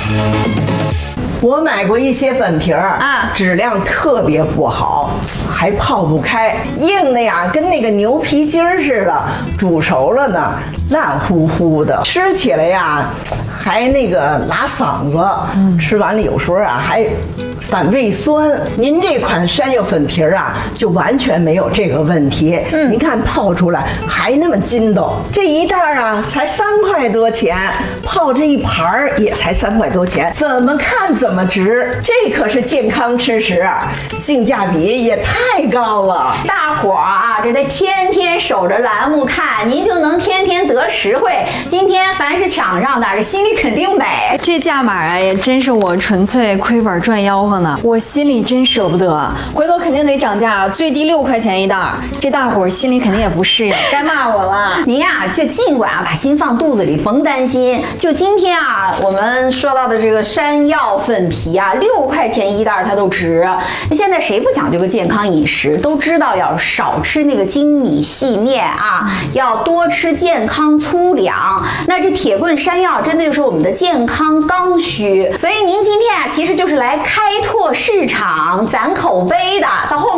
我买过一些粉皮儿啊， 质量特别不好，还泡不开，硬的呀，跟那个牛皮筋儿似的。煮熟了呢，烂乎乎的，吃起来呀，还那个拉嗓子。吃完了有时候啊还反胃酸。您这款山药粉皮儿啊，就完全没有这个问题。您看泡出来还那么筋道，这一袋啊才3块多钱，泡这一盘儿也才3块多钱，怎么看怎么值。这可是健康吃食，性价比也太高了。 大伙儿啊，这得天天守着栏目看，您就能天天得实惠。今天凡是抢上的，这心里肯定美。 这价码啊，也真是我纯粹亏本赚吆喝呢。我心里真舍不得，回头肯定得涨价，最低6块钱一袋。这大伙儿心里肯定也不适应，该骂我了。 您呀，就尽管把心放肚子里，甭担心。就今天啊，我们说到的这个山药粉皮啊，6块钱一袋，它都值。现在谁不讲究个健康饮食？都知道要少吃那个精米细面啊，要多吃健康粗粮。那这铁棍山药真的就是我们的健康刚需。所以您今天啊，其实就是来开拓市场、攒口碑的。到后面